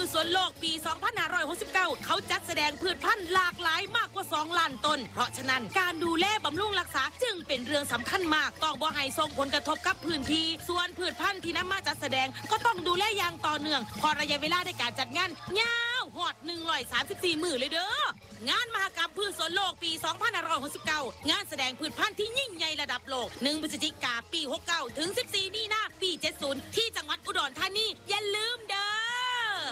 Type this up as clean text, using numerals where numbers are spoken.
สวนโลกปี 2569 เขาจัดแสดงพืชพันธุ์หลากหลายมากกว่า 2 ล้านต้นเพราะฉะนั้นการดูแลบำรุงรักษาจึงเป็นเรื่องสำคัญมากต้องบ่ให้ส่งผลกระทบกับพื้นที่ส่วนพืชพันธุ์ที่นำมาจัดแสดงก็ต้องดูแลอย่างต่อเนื่องพอระยะเวลาในการจัดงานยาวฮอด134 มื้อเลยเด้องานมหกรรมพืชสวนโลกปี 2569 งานแสดงพืชพันธุ์ที่ยิ่งใหญ่ระดับโลก1 พฤศจิกายน ปี 69 ถึง 14 มีนาคม ปี 70 ที่จังหวัดอุดรธานีอย่าลืมเด้อ